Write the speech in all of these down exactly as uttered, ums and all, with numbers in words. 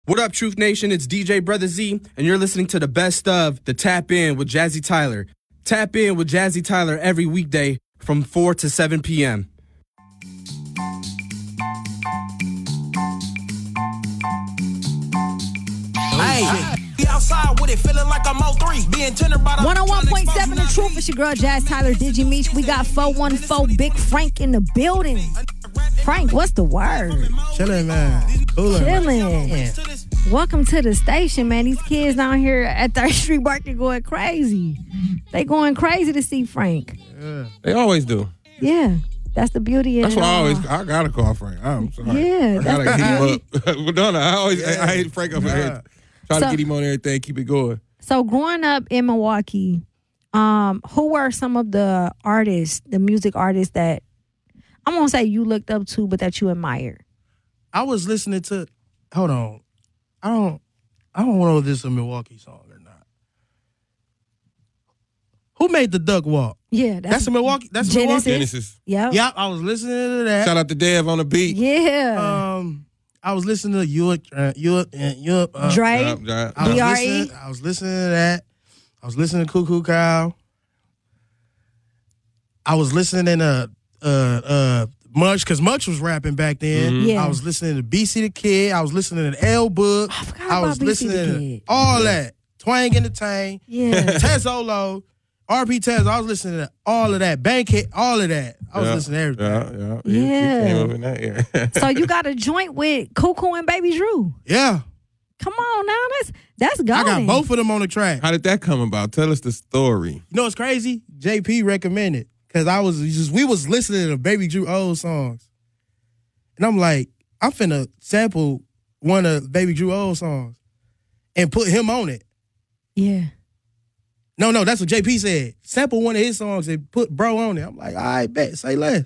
What up, Truth Nation? It's D J Brother Z, and you're listening to the best of the Tap In with Jazzy Tyler. Tap In with Jazzy Tyler every weekday from four to seven p.m. Hey, be outside with it, feeling like I'm oh three. Being tender by the one oh one point seven The Truth. It's your girl, Jazz Tyler, Digi Meech. We got four one four Big Frank in the building. Frank, what's the word? Chillin', man. Coolin'. Chillin'. Yeah. Welcome to the station, man. These kids down here at third Street Market going crazy. They going crazy to see Frank. Yeah. They always do. Yeah. That's the beauty of That's it. why I all. always, I gotta call Frank. I'm sorry. Yeah, I gotta that's get the him up. But no, no, I always, I, I hate Frank up Yeah. here. Try So- to get him on everything, keep it going. So growing up in Milwaukee, um, who were some of the artists, the music artists that I'm gonna say you looked up to, but that you admired? I was listening to. Hold on. I don't. I don't know if this is a Milwaukee song or not. Who made the duck walk? Yeah, That's, that's, a Milwaukee. That's a Genesis. Milwaukee. Genesis. Yep. Yep. I was listening to that. Shout out to Dev on the beat. Yeah. Um, I was listening to you, uh, you, uh, you. Uh, Dre. Yeah, yeah. I was D R E. listening. I was listening to that. I was listening to Cuckoo Cow. I was listening to uh uh Much because Much was rapping back then. Mhm. Yeah. I was listening to B C the Kid. I was listening to L Book. I forgot I about was B C the listening Kid. to all that. Twang and the Tang. Yeah. Tezolo. R P Tez. I was listening to all of that. Bankhead. All of that. I was Yeah, listening to everything. Yeah, yeah. Yeah. He came up in that era. So you got a joint with Cuckoo and Baby Drew. Yeah. Come on now, that's that's going. I got both of them on the track. How did that come about? Tell us the story. You know what's crazy? J P recommended because I was just we was listening to Baby Drew old songs, and I'm like, I'm finna sample one of Baby Drew old songs and put him on it. Yeah. No, no, that's what J P said. Sample one of his songs and put bro on it. I'm like, all right, bet, say less.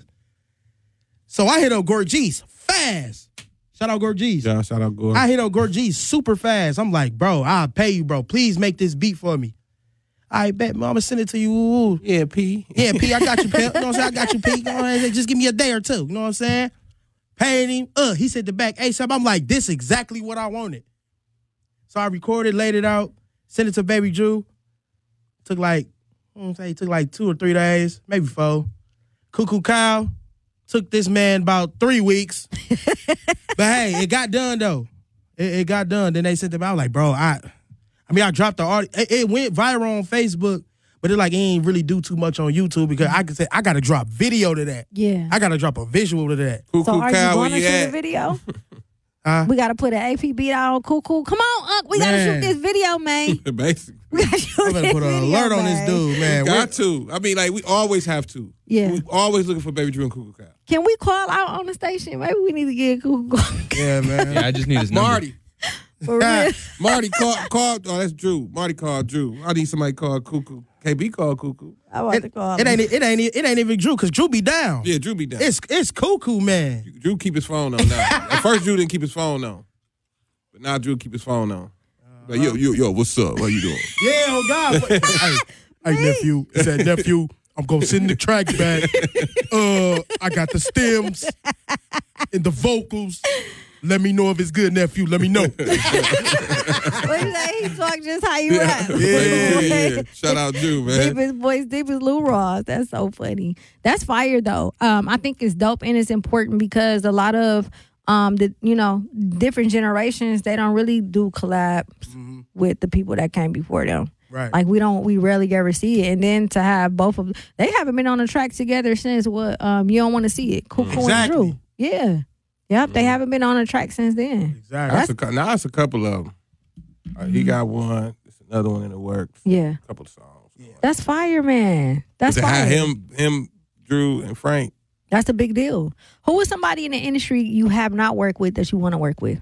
So I hit up Gorgees fast. Shout out Gorgees. Yeah, shout out Gore. I hit up Gorgees super fast. I'm like, bro, I'll pay you, bro. Please make this beat for me. I bet, man, I'm gonna send it to you. Ooh. Yeah, P. Yeah, P, I got you, pimp. You know what I'm saying? I got you, P. You know what I'm saying? Just give me a day or two. You know what I'm saying? Paid him. Uh, he said the back ASAP. I'm like, this exactly what I wanted. So I recorded, laid it out, sent it to Baby Drew. Took like, I don't say, it took like two or three days, maybe four. Cuckoo Cow took this man about three weeks. But hey, it got done though. It, it got done. Then they sent it out. I was like, bro, I, I mean, I dropped the audio. It, it went viral on Facebook, but it like it ain't really do too much on YouTube because I could say I gotta drop video to that. Yeah. I gotta drop a visual to that. Cuckoo So are Cow, you where going to you shoot a at? video? Huh? We got to put an A P beat out on Cuckoo. Come on, Unc. We got to Man. shoot this video, man. Basically. We got to shoot I'm gonna this put an video, alert on man. this dude, man. Got to. I mean, like, we always have to. Yeah. We always looking for Baby Drew and Cuckoo Cow. Can we call out on the station? Maybe we need to get Cuckoo. Yeah, man. Yeah, I just need his number. Marty. For real. Marty called, called, oh, that's Drew. Marty called Drew. I need somebody called Cuckoo. K B called Cuckoo. I want to It, call it him. ain't it ain't it ain't even Drew because Drew be down. Yeah, Drew be down. It's it's Cuckoo, man. Drew keep his phone on now. At first, Drew didn't keep his phone on. But now Drew keep his phone on. Like, yo, yo, yo, what's up? What you doing? Yeah, oh God. What- hey, hey, nephew. He said, nephew, I'm gonna send the track back. Uh, I got the stems and the vocals. Let me know if it's good, nephew. Let me know. What you say? He talk just how you rap. Yeah, yeah, yeah. Shout out Drew, man. Deep as voice, deep as Lou Ross. That's so funny. That's fire though. Um, I think it's dope and it's important because a lot of um the you know different generations they don't really do collabs Mm-hmm. with the people that came before them. Right. Like we don't we rarely ever see it, and then to have both of they haven't been on a track together since what um you don't want to see it. Cuckoo Exactly. and Drew. Yeah. Yep. They haven't been on a track since then. Exactly. That's a, cou- now it's a couple of them. Uh, he got one. There's another one in the works. Yeah. A couple of songs. Yeah. That's fire, man. That's to fire. have him, him, Drew, and Frank. That's a big deal. Who is somebody in the industry you have not worked with that you want to work with?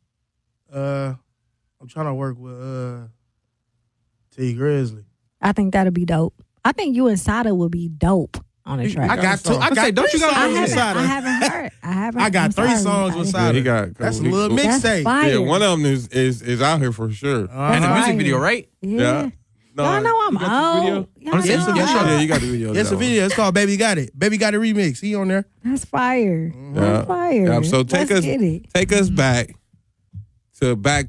Uh, I'm trying to work with uh T Grizzly. I think that'll be dope. I think you and Sada would be dope on a track. I got two. I got say, don't three you got I songs with haven't, I Sada. haven't heard. I haven't. I got I'm three sorry, songs with I- Sada. Yeah, he got a couple. That's a He- little That's mixtape. fire. Yeah, one of them is is is out here for sure. And the Uh-huh. music Fire. video, right? Yeah. Yeah. No, Y'all know I'm you got the video? old. Y'all I'm saying, know yeah, I'm sure. old. Yeah, you got the video. It's a that one. video. It's called Baby Got It. Baby Got It remix. He on there. That's fire. Yeah. That's fire. Yeah, so take Let's us get it. take us back to back